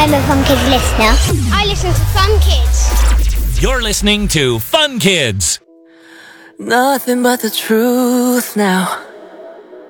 I'm a Fun Kids listener. I listen to Fun Kids. You're listening to Fun Kids. Nothing but the truth now.